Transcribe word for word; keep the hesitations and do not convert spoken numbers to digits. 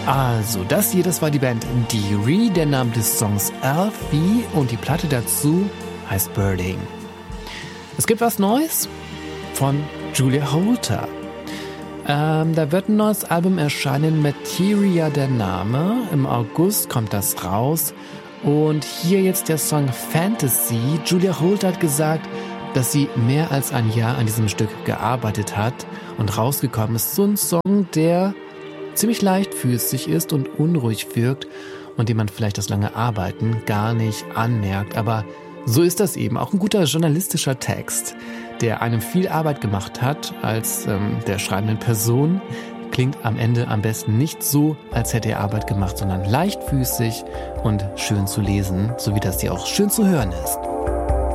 Also, das hier, das war die Band Deary, der Name des Songs Alfie und die Platte dazu heißt Birding. Es gibt was Neues von Julia Holter. Ähm, da wird ein neues Album erscheinen, Materia der Name. Im August kommt das raus. Und hier jetzt der Song Fantasy. Julia Holter hat gesagt, dass sie mehr als ein Jahr an diesem Stück gearbeitet hat und rausgekommen ist so ein Song, der ziemlich leichtfüßig ist und unruhig wirkt und dem man vielleicht das lange Arbeiten gar nicht anmerkt. Aber so ist das eben. Auch ein guter journalistischer Text, der einem viel Arbeit gemacht hat als ähm, der schreibenden Person, klingt am Ende am besten nicht so, als hätte er Arbeit gemacht, sondern leichtfüßig und schön zu lesen, so wie das hier auch schön zu hören ist.